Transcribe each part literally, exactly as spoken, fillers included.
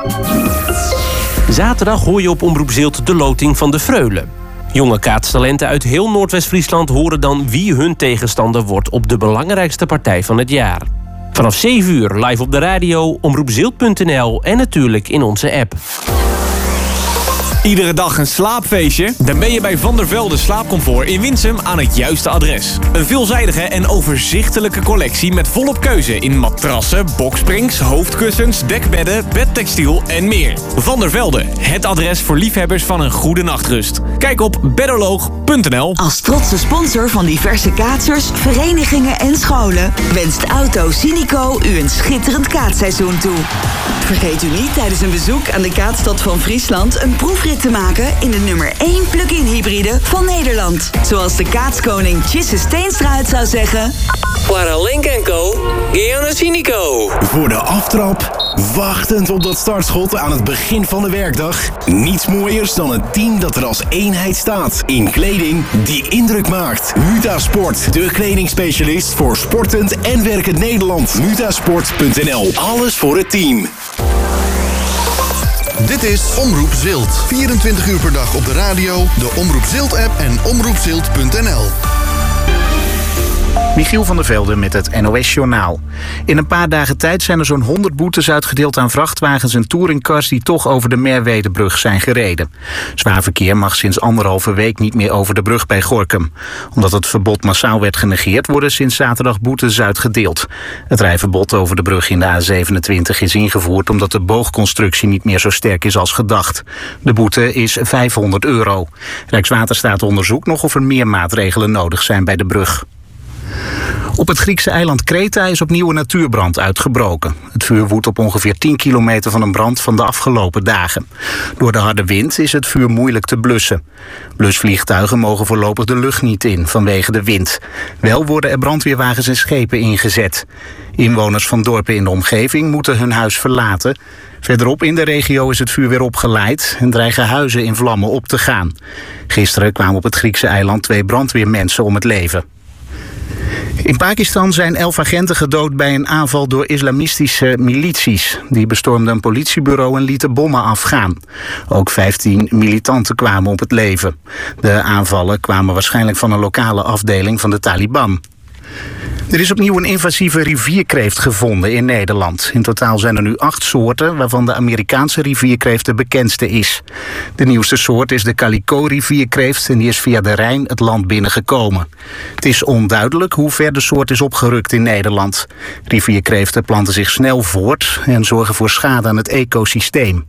Zaterdag hoor je op Omroep Zilt de loting van de Freule. Jonge kaatstalenten uit heel Noordwest-Friesland horen dan wie hun tegenstander wordt op de belangrijkste partij van het jaar. Vanaf zeven uur live op de radio, omroepzilt punt n l en natuurlijk in onze app. Iedere dag een slaapfeestje? Dan ben je bij Van der Velde Slaapcomfort in Winsum aan het juiste adres. Een veelzijdige en overzichtelijke collectie met volop keuze in matrassen, boksprings, hoofdkussens, dekbedden, bedtextiel en meer. Van der Velde, het adres voor liefhebbers van een goede nachtrust. Kijk op bedderloog punt n l. Als trotse sponsor van diverse kaatsers, verenigingen en scholen wenst Auto Cynico u een schitterend kaatsseizoen toe. Vergeet u niet tijdens een bezoek aan de Kaatstad van Friesland een proefrit te maken in de nummer één plug-in hybride van Nederland. Zoals de kaatskoning Tjisse Steenstra het zou zeggen: Para Link en Co, Gianna Cynico. Voor de aftrap, wachtend op dat startschot aan het begin van de werkdag. Niets mooiers dan een team dat er als eenheid staat. In kleding die indruk maakt. Mutasport, de kledingspecialist voor sportend en werkend Nederland. Mutasport punt n l. Alles voor het team. Dit is Omroep Zilt. vierentwintig uur per dag op de radio, de Omroep Zilt-app en omroepzilt punt n l. Michiel van der Velde met het N O S-journaal. In een paar dagen tijd zijn er zo'n honderd boetes uitgedeeld aan vrachtwagens en touringcars die toch over de Merwedebrug zijn gereden. Zwaar verkeer mag sinds anderhalve week niet meer over de brug bij Gorinchem. Omdat het verbod massaal werd genegeerd, worden sinds zaterdag boetes uitgedeeld. Het rijverbod over de brug in de A zevenentwintig is ingevoerd omdat de boogconstructie niet meer zo sterk is als gedacht. De boete is vijfhonderd euro. Rijkswaterstaat onderzoekt nog of er meer maatregelen nodig zijn bij de brug. Op het Griekse eiland Kreta is opnieuw een natuurbrand uitgebroken. Het vuur woedt op ongeveer tien kilometer van een brand van de afgelopen dagen. Door de harde wind is het vuur moeilijk te blussen. Blusvliegtuigen mogen voorlopig de lucht niet in vanwege de wind. Wel worden er brandweerwagens en schepen ingezet. Inwoners van dorpen in de omgeving moeten hun huis verlaten. Verderop in de regio is het vuur weer opgeleid en dreigen huizen in vlammen op te gaan. Gisteren kwamen op het Griekse eiland twee brandweermensen om het leven. In Pakistan zijn elf agenten gedood bij een aanval door islamistische milities. Die bestormden een politiebureau en lieten bommen afgaan. Ook vijftien militanten kwamen op het leven. De aanvallen kwamen waarschijnlijk van een lokale afdeling van de Taliban. Er is opnieuw een invasieve rivierkreeft gevonden in Nederland. In totaal zijn er nu acht soorten, waarvan de Amerikaanse rivierkreeft de bekendste is. De nieuwste soort is de calico-rivierkreeft en die is via de Rijn het land binnengekomen. Het is onduidelijk hoe ver de soort is opgerukt in Nederland. Rivierkreeften planten zich snel voort en zorgen voor schade aan het ecosysteem.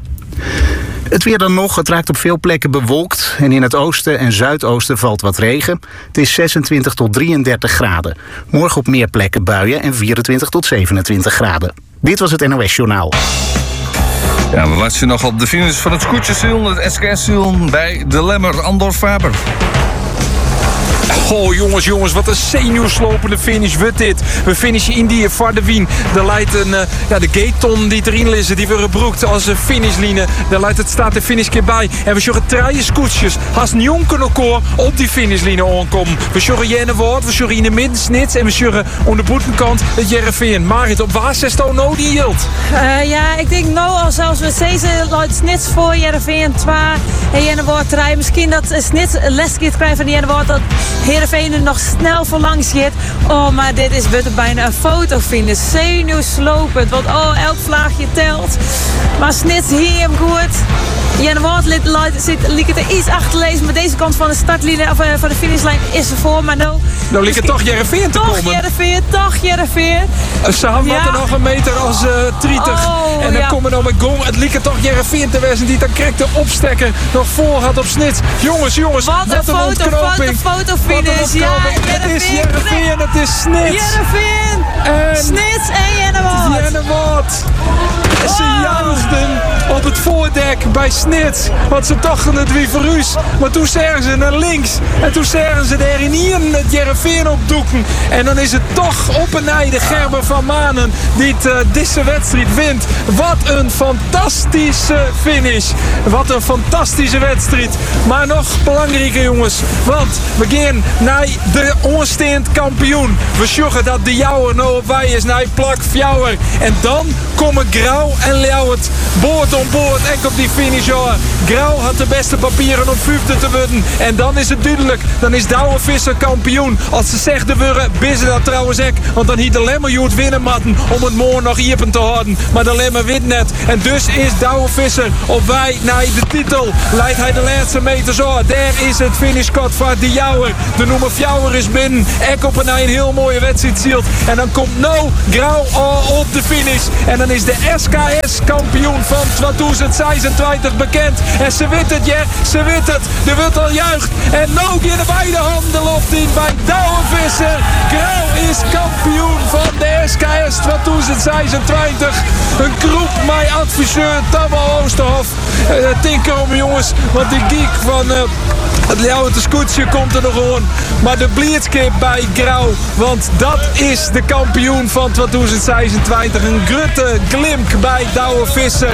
Het weer dan nog, het raakt op veel plekken bewolkt en in het oosten en zuidoosten valt wat regen. Het is zesentwintig tot drieëndertig graden. Morgen op meer plekken buien en vierentwintig tot zevenentwintig graden. Dit was het N O S-journaal. Ja, we laten je nog op de finish van het scootjesiel, het S K S-ziel bij de Lemmer Andor Faber. Oh jongens, jongens, wat een zenuwslopende finish wordt dit. We finishen in die Vardewien. Er leidt een, uh, ja, de gateton die erin liggen, die we gebruikt als uh, finishline. Daar leidt het staat de finishkeer bij. En we zorgen treien scootjes. Als een jonker elkaar op die finishline aankomen. We zorgen Jenne Woord, we zorgen in de middensnits en we zorgen aan de boetenkant het Jereveen. Marit, op waar zit nou nou die hield? Uh, ja, ik denk nou al zelfs we deze snits voor Jereveen twee en Jenne Woord treien. Misschien dat uh, snits les krijgen van Jenne Woord dat Heerenveen er nog snel voor langs zit. Oh, maar dit is bijna een fotofinish. Zenuwslopend, want oh, elk vlaagje telt. Maar snits hier hem goed. Jenne Woord zit liep er iets achter lezen, maar deze kant van de startlinie of uh, van de finishlijn is er voor, maar nou. Nou ligt er toch Jereveen te toch komen. Jereveen, toch Jereveen. Samen ja. er nog een meter als uh, trietig. Oh, en dan ja. komen we nou met Gong. Het liep er toch Jereveen te wezen die dan krijgt de opstekker nog voor had op snits. Jongens, jongens, wat een, wat een foto, ontknoping. Wat een fotofinish. Ja, het is Jereveen, het is snits. Jereveen, en snits en Jenne Woord. Jenne Woord. Ze juichten op het voordek bij Snits. Want ze tochten het wie voor u. Maar toen zeggen ze naar links. En toen zeggen ze er in hier het Jereveen opdoeken. En dan is het toch op en nij de Gerber van Manen die het, uh, deze wedstrijd wint. Wat een fantastische finish. Wat een fantastische wedstrijd. Maar nog belangrijker jongens. Want we gaan naar de onsteend kampioen. We zorgen dat de Jouwer nou op wij is naar plak Fjouwer. En dan komen Grauw en Ljouwert boord om boord. En op die finish hoor. Grauw had de beste papieren om vijfde te worden. En dan is het duidelijk. Dan is Douwe Visser kampioen. Als ze zegt de wurren, bissen dat trouwens ook. Want dan hiet de Lemmer Joet winnen matten om het morgen nog iepen te houden. Maar de Lemmer wint net. En dus is Douwe Visser op wij naar de titel. Leidt hij de laatste meters aan. Daar is het finishkort van de Jouwer. De noemer Fjouwer is binnen. Ek op een, een heel mooie wedstrijd zielt. En dan komt nou Grauw op de finish. En dan is de S K S kampioen van tweeduizend zesentwintig bekend. En ze weet het, ja. Ze weet het. Er wordt al juicht. En nou in de beide handen de loft in bij Douwe Visser. Grauw is kampioen van de S K S tweeduizend zesentwintig. Een groep met adviseur Tabbo Oosterhof. Uh, tinker om jongens. Want die geek van uh, het Ljouwerte Scootje komt er nog gewoon. Maar de blitzkip bij Grauw. Want dat is de kampioen van tweeduizend zesentwintig. Een grutte glimp bij Douwe Visser.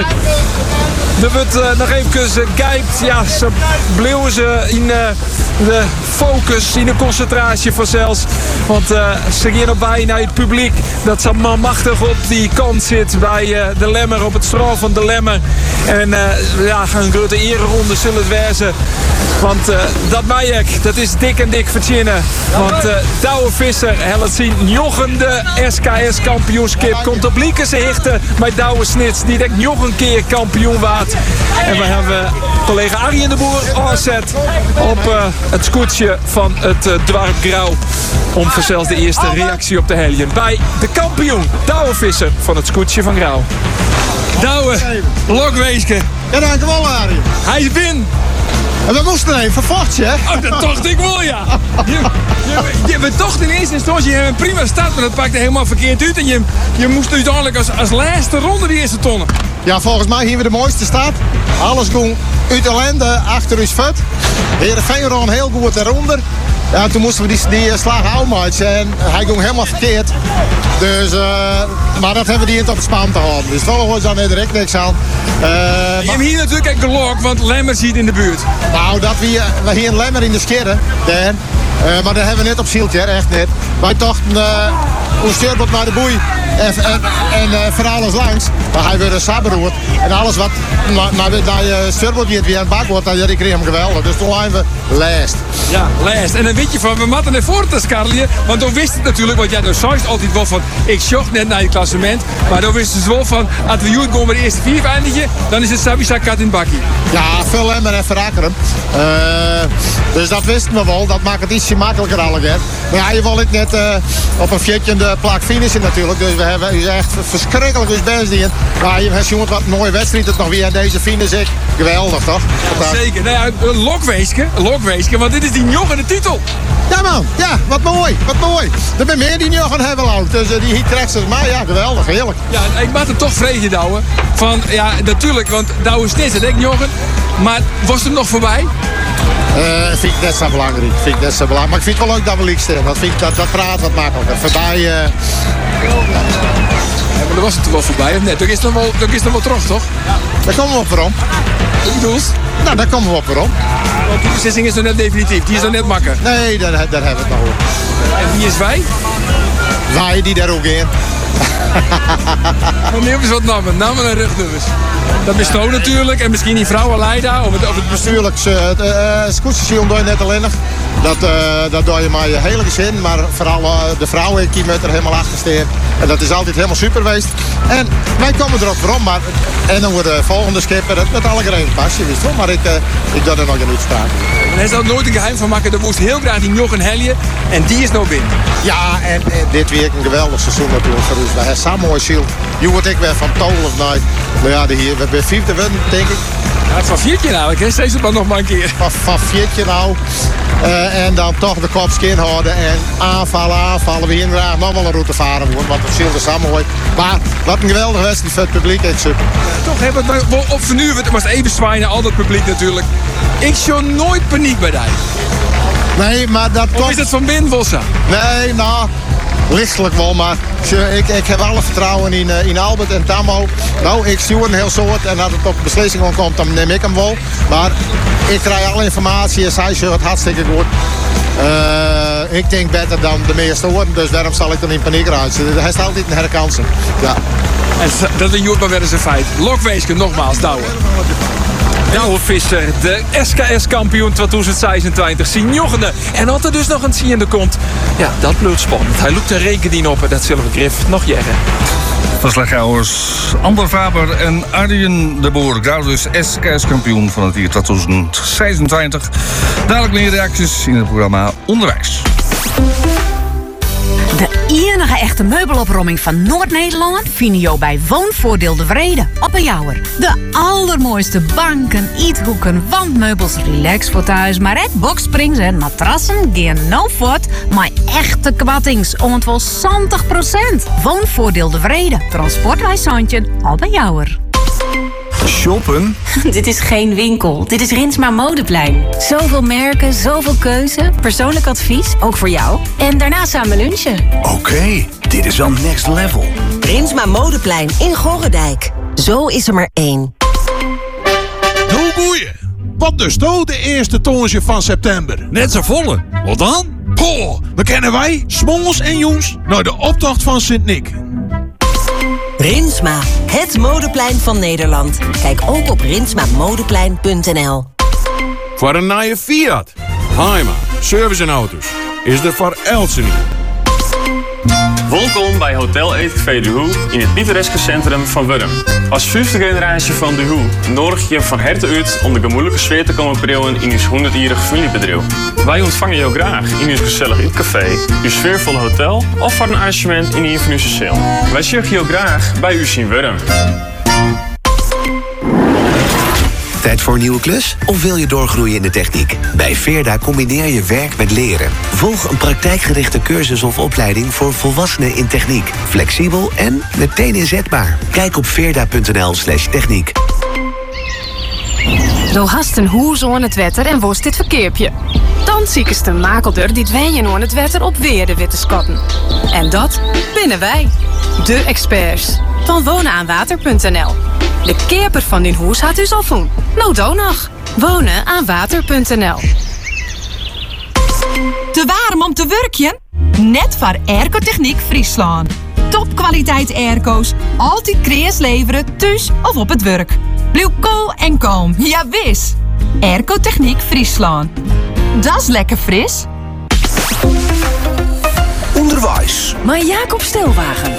Er wordt uh, nog even uh, kijkt. Ja, ze bleven ze in uh, de focus, in de concentratie vanzelfs. Want uh, ze gaan op bij naar het publiek. Dat ze maar machtig op die kant zit bij uh, de Lemmer, op het straf van de Lemmer. En uh, ja, een grote ereronde zullen het wezen. Want uh, dat Majek, dat is dik en dik verzinnen. Want uh, Douwe Visser, het zien jochende S K S kampioenskip. Komt op Liekense hichten bij Douwe Snits. Die denkt nog een keer kampioen waard. En we hebben collega Arjen de Boer aanzet op uh, het scootje van het uh, dorp Grauw. Om vanzelfs de eerste reactie op te helien. Bij de kampioen Douwe Visser van het scootje van Grauw. Douwe, Lokweeske. Ja, dankjewel Arjen. Hij is binnen. En we moesten even vochtje, hè? Oh, dat dacht ik wel, ja. Je, je, je bent toch in eerste instantie een prima start, maar dat pakte helemaal verkeerd uit. En je, je moest uiteindelijk als, als laatste ronde die eerste tonnen. Ja, volgens mij hier we de mooiste start. Alles ging uit de lende achter ons vet. Heerenveen ron heel goed eronder. Ja, toen moesten we die, die slag uitmaken en hij ging helemaal verkeerd. Dus, uh, maar dat hebben we die in op het span te houden. Dus toch was dan direct niks aan. Uh, je hebt hier natuurlijk ook gelok, want Lemmer ziet in de buurt. Nou, dat we, we hier een Lemmer in de scherren, daar. Uh, maar dat hebben we net op zieltje, echt net. Wij dachten, uh, hoe stuurt naar de boei en, en, en uh, voor alles langs. Maar hij werd een sabberroerd. En alles wat naar je stuurbord weer aan het bak wordt, dan kreeg hem geweldig. Dus toen waren we lijst. Ja, lijst. En dan weet je van, we moeten naar voren te skarrelen. Want dan wist het natuurlijk, want jij ja, zei altijd wel van, ik zocht net naar je klassement. Maar dan wisten ze wel van, als we hier komen bij de eerste vier eindigen, dan is het Sabisa kat in het bakkie. Ja, veel Lemmer en verrakkeren. Uh, dus dat wisten we wel. Dat maakt het ietsje makkelijker al. Maar ja, je wil het net uh, op een fjetje de plak finishen natuurlijk. Dus we hebben is echt verschrikkelijk ons best in. Maar je hebt jongen wat een mooie wedstrijd. Het nog weer aan deze finish. Geweldig toch? Ja, zeker. Nou ja, lokweeske, lokweeske, want dit is die jochende titel. Ja man, ja, wat mooi, wat mooi. Er zijn meer die jochen hebben al. Dus uh, die hier trekt ze. Maar ja, geweldig, heerlijk. Ja, ik maak het toch vrede, Douwe. Van, ja, natuurlijk, want Douwe Snits, dat denk jochen. Maar was het nog voorbij? Uh, vind ik net zo belangrijk. Vind ik net zo belangrijk. Maar ik vind het wel leuk dat we liek staan. Dat vind ik dat, dat praat wat makkelijker. Voorbij. Uh... Ja, maar dan was het er wel voorbij, of net? Dan is het wel, dan is het wel terug, toch? Ja. Daar komen we op waarom. Wat bedoel je? Nou, daar komen we op waarom. Want die beslissing is nog net definitief. Die is nog net makker. Nee, daar, daar hebben we het nog over. En wie is wij? Wij die daar ook in. Dan nemen ze wat namen. Namen en rugnummers. Dat bestaat natuurlijk. En misschien die vrouwen Leida of het, of het bestuurlijk. Het uh, scootsstation doe je net alleen nog. Dat, uh, dat doe je maar je hele gezin. Maar vooral uh, de vrouwen en Kiem er helemaal achter staan. En dat is altijd helemaal super geweest. En wij komen erop waarom. Maar, en dan wordt de volgende skipper het met alle gereden pasje. Wist wel. Maar ik, uh, ik doe er nog een uitspraak. En hij zal er nooit een geheim van maken. Er moest heel graag die Jochen Helje. En die is nou binnen. Ja, en, en dit weer een geweldig seizoen natuurlijk voor ons. We hebben zo'n mooi ziel. Je wordt ik weer van Tolen of nooit. Nou ja, de hier, we zijn vijfde winnen, denk ik. Ja, het van viertje nou, hè? Steeds het maar nog maar een keer. Van, van viertje nou. Uh, en dan toch de kop skin houden en aanvallen, aanvallen. We hier graag nog wel een route varen worden, want het scheelt er samen mooi. Maar wat een geweldige wedstrijd voor het publiek, echt super. Toch hebben we het op vernuurd, maar even zwijnen, al dat publiek natuurlijk. Ik show nooit paniek bij die. Nee, maar dat komt... Of is het van binnen, Bossa? Nee, nou, lichtelijk wel, maar ik, ik heb alle vertrouwen in, uh, in Albert en Tammo. Nou, ik stuur een heel soort en als het op beslissing komt, dan neem ik hem wel. Maar ik krijg alle informatie en zij zegt het hartstikke goed. Uh, ik denk beter dan de meeste horen, dus daarom zal ik dan in paniek raken. Hij staat altijd een herkansen. Ja. En dat is maar weer eens een feit. Lokweeske, nogmaals, Douwe. Douwe Visser, de S K S-kampioen tweeduizend zesentwintig, Signoggende. En had er dus nog een ziende komt. Ja, dat blijft spannend. Hij loopt een rekening op en dat zullen we Griff nog jaren. Verslaggevers Ander Faber en Arjen de Boer. Daar dus S K S-kampioen van het jaar tweeduizend zesentwintig. Dadelijk meer reacties in het programma Onderwijs. De enige echte meubelopromming van Noord-Nederland vind je bij Woonvoordeel de Vrede op een Jouwer. De allermooiste banken, eethoeken, wandmeubels, relax voor thuis, maar ook boxsprings en matrassen gaan no voort, maar echte kwattings, om het wel zestig procent. Woonvoordeel de Vrede, transportwij Santje op een Jouwer. Shoppen? Dit is geen winkel. Dit is Rinsma Modeplein. Zoveel merken, zoveel keuze. Persoonlijk advies, ook voor jou. En daarna samen lunchen. Oké, okay, dit is al next level. Rinsma Modeplein in Gorredijk. Zo is er maar één. Hoe boeien? Wat dus toch de eerste tonsje van september? Net zo volle. Wat dan? Poh, we kennen wij, Smols en Joens, naar de optocht van Sint-Nick. Rinsma, het modeplein van Nederland. Kijk ook op rinsma modeplein punt n l. Voor een nieuwe Fiat, Heima, service en auto's, is er voor Elsen. Welkom bij Hotel Eetcafé De Hoe in het pittoreske centrum van Wurm. Als vijfde generatie van De Hoe nodig je van harte uit om de gemoedelijke sfeer te komen brengen in ons honderdjarige familiebedrijf. Wij ontvangen jou graag in ons gezellig eetcafé, uw sfeervolle hotel of voor een arrangement in een van onze cel. Wij zorgen jou graag bij u in Wurm. Tijd voor een nieuwe klus? Of wil je doorgroeien in de techniek? Bij Veerda combineer je werk met leren. Volg een praktijkgerichte cursus of opleiding voor volwassenen in techniek. Flexibel en meteen inzetbaar. Kijk op veerda punt n l slash techniek. Doe hast een hoes aan het wetter en worst dit verkeerpje. Dan zie ik de makelder die dwenjen aan het wetter op weer de witte skatten. En dat binnen wij, de experts van wonen aan water punt n l. De keeper van die hoes had u al van. Nou dan nog. wonen aan water punt n l. Te warm om te werkjen? Net voor Airco-Techniek Friesland. Topkwaliteit airco's, altijd kreeg leveren, thuis of op het werk. Blijf cool en kalm, ja wis. Airco-Techniek Friesland. Dat is lekker fris. Onderwijs. Maar Jacob Stelwagen.